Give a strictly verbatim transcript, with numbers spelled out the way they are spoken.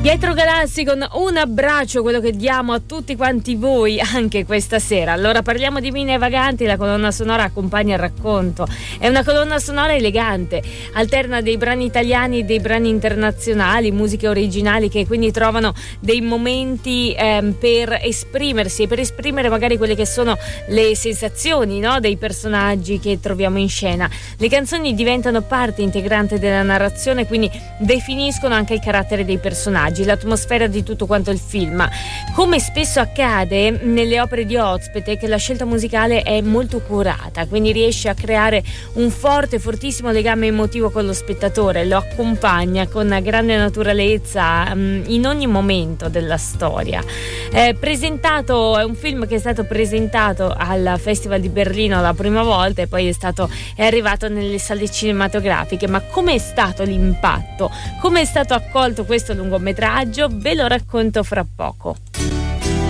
Pietro Galassi con Un abbraccio, quello che diamo a tutti quanti voi anche questa sera. Allora parliamo di Mine Vaganti, la colonna sonora accompagna il racconto. È una colonna sonora elegante, alterna dei brani italiani e dei brani internazionali, musiche originali che quindi trovano dei momenti ehm, per esprimersi e per esprimere magari quelle che sono le sensazioni, no, dei personaggi che troviamo in scena. Le canzoni diventano parte integrante della narrazione, quindi definiscono anche il carattere dei personaggi, l'atmosfera di tutto quanto il film. Come spesso accade nelle opere di Ozpete, la scelta musicale è molto curata, quindi riesce a creare un forte, fortissimo legame emotivo con lo spettatore, lo accompagna con grande naturalezza mh, in ogni momento della storia. È presentato, è un film che è stato presentato al Festival di Berlino la prima volta e poi è stato è arrivato nelle sale cinematografiche. Ma come è stato l'impatto? Come è stato accolto questo lungometraggio? Ve lo racconto fra poco.